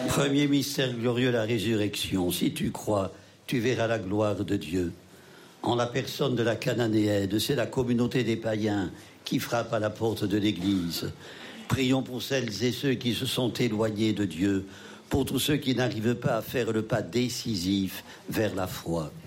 Premier mystère glorieux, la résurrection. Si tu crois, tu verras la gloire de Dieu. En la personne de la Cananéenne, c'est la communauté des païens qui frappe à la porte de l'Église. Prions pour celles et ceux qui se sont éloignés de Dieu, pour tous ceux qui n'arrivent pas à faire le pas décisif vers la foi.